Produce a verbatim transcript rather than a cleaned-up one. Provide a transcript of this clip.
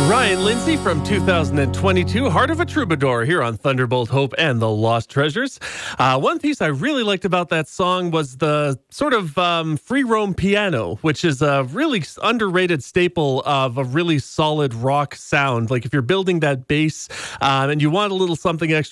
Ryan Lindsay from two thousand twenty-two, Heart of a Troubadour, here on Thunderbolt Hope and the Lost Treasures. Uh, one piece I really liked about that song was the sort of um, free roam piano, which is a really underrated staple of a really solid rock sound. Like if you're building that bass um, and you want a little something extra